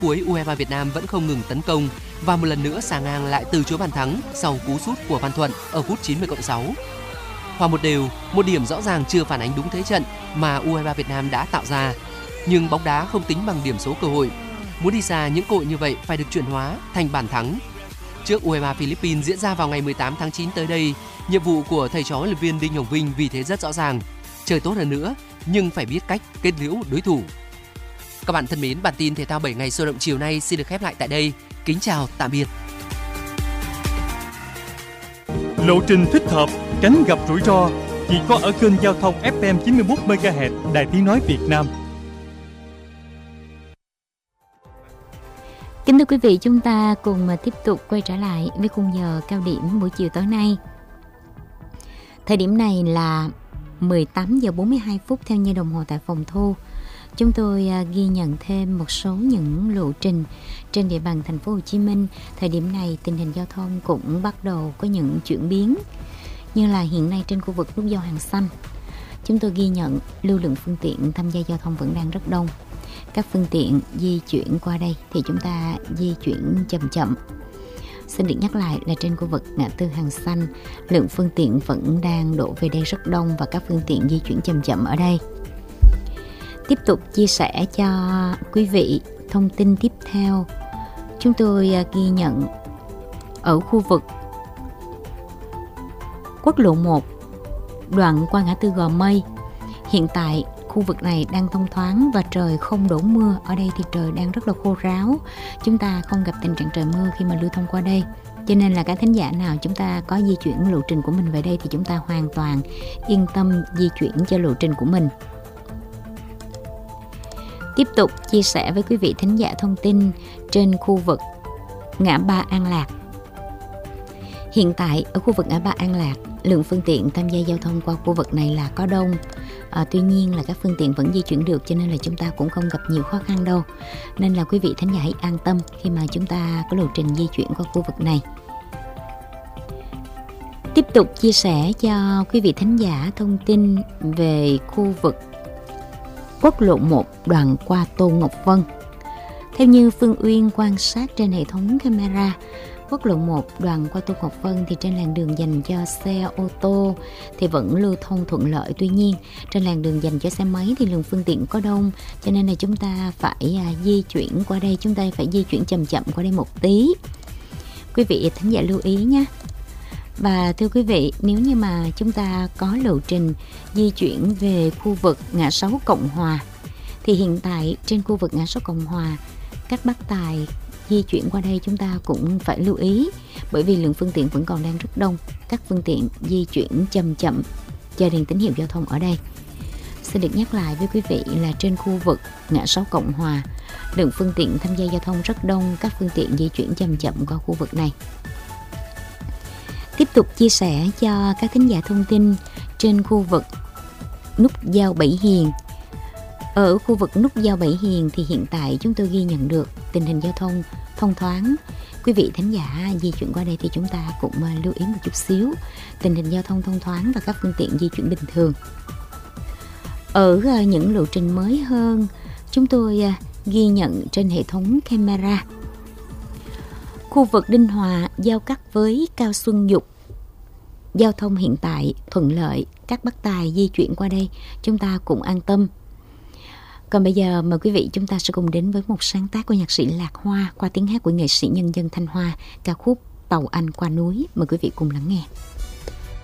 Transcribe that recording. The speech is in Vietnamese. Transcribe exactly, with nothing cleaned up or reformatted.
cuối u hai ba Việt Nam vẫn không ngừng tấn công và một lần nữa Xà Ngang lại từ chối bàn thắng sau cú sút của Văn Thuận ở phút chín mươi cộng sáu. Hòa một đều, một điểm rõ ràng chưa phản ánh đúng thế trận mà u hai ba Việt Nam đã tạo ra. Nhưng bóng đá không tính bằng điểm số cơ hội. Muốn đi xa, những cơ hội như vậy phải được chuyển hóa thành bàn thắng. Trước u hai ba Philippines diễn ra vào ngày mười tám tháng chín tới đây, nhiệm vụ của thầy trò huấn luyện viên Đinh Hồng Vinh vì thế rất rõ ràng. Chơi tốt hơn nữa, nhưng phải biết cách kết liễu đối thủ. Các bạn thân mến, bản tin thể thao bảy ngày sôi động chiều nay xin được khép lại tại đây. Kính chào, tạm biệt. Lộ trình thích hợp, tránh gặp rủi ro chỉ có ở kênh giao thông ép em chín mươi mốt mê ga héc Đài Tiếng nói Việt Nam. Kính thưa quý vị, chúng ta cùng tiếp tục quay trở lại với khung giờ cao điểm buổi chiều tối nay. Thời điểm này là mười tám giờ bốn mươi hai phút theo như đồng hồ tại phòng thu. Chúng tôi ghi nhận thêm một số những lộ trình trên địa bàn thành phố Hồ Chí Minh. Thời điểm này tình hình giao thông cũng bắt đầu có những chuyển biến, như là hiện nay trên khu vực nút giao Hàng Xanh, chúng tôi ghi nhận lưu lượng phương tiện tham gia giao thông vẫn đang rất đông. Các phương tiện di chuyển qua đây thì chúng ta di chuyển chậm chậm. Xin được nhắc lại là trên khu vực ngã tư Hàng Xanh, lượng phương tiện vẫn đang đổ về đây rất đông và các phương tiện di chuyển chậm chậm ở đây. Tiếp tục chia sẻ cho quý vị thông tin tiếp theo. Chúng tôi ghi nhận ở khu vực quốc lộ một, đoạn qua ngã tư Gò Mây. Hiện tại khu vực này đang thông thoáng và trời không đổ mưa. Ở đây thì trời đang rất là khô ráo. Chúng ta không gặp tình trạng trời mưa khi mà lưu thông qua đây. Cho nên là các thính giả nào chúng ta có di chuyển lộ trình của mình về đây thì chúng ta hoàn toàn yên tâm di chuyển cho lộ trình của mình. Tiếp tục chia sẻ với quý vị thính giả thông tin trên khu vực ngã ba An Lạc. Hiện tại ở khu vực ngã ba An Lạc, lượng phương tiện tham gia giao thông qua khu vực này là có đông. À, tuy nhiên là các phương tiện vẫn di chuyển được, cho nên là chúng ta cũng không gặp nhiều khó khăn đâu. Nên là quý vị thính giả hãy an tâm khi mà chúng ta có lộ trình di chuyển qua khu vực này. Tiếp tục chia sẻ cho quý vị thính giả thông tin về khu vực quốc lộ một đoạn qua Tô Ngọc Vân. Theo như Phương Uyên quan sát trên hệ thống camera, quốc lộ một đoạn qua Tô Ngọc Vân thì trên làn đường dành cho xe ô tô thì vẫn lưu thông thuận lợi. Tuy nhiên trên làn đường dành cho xe máy thì lượng phương tiện có đông, cho nên là chúng ta phải à, di chuyển qua đây, chúng ta phải di chuyển chậm chậm qua đây một tí. Quý vị thính giả lưu ý nhé. Và thưa quý vị, nếu như mà chúng ta có lộ trình di chuyển về khu vực ngã sáu Cộng Hòa thì hiện tại trên khu vực ngã sáu Cộng Hòa, các bác tài di chuyển qua đây chúng ta cũng phải lưu ý, bởi vì lượng phương tiện vẫn còn đang rất đông. Các phương tiện di chuyển chậm chậm chờ đèn tín hiệu giao thông ở đây. Xin được nhắc lại với quý vị là trên khu vực ngã sáu Cộng Hòa, lượng phương tiện tham gia giao thông rất đông, các phương tiện di chuyển chậm chậm qua khu vực này. Tiếp tục chia sẻ cho các thính giả thông tin trên khu vực nút giao Bảy Hiền. Ở khu vực nút giao Bảy Hiền thì hiện tại chúng tôi ghi nhận được tình hình giao thông thông thoáng. Quý vị thính giả di chuyển qua đây thì chúng ta cũng lưu ý một chút xíu. Tình hình giao thông thông thoáng và các phương tiện di chuyển bình thường. Ở những lộ trình mới hơn, chúng tôi ghi nhận trên hệ thống camera. Khu vực Đinh Hòa giao cắt với Cao Xuân Dục, giao thông hiện tại thuận lợi, các bác tài di chuyển qua đây chúng ta cũng an tâm. Còn bây giờ mời quý vị chúng ta sẽ cùng đến với một sáng tác của nhạc sĩ Lạc Hoa qua tiếng hát của nghệ sĩ nhân dân Thanh Hoa, ca khúc Tàu Anh Qua Núi. Mời quý vị cùng lắng nghe.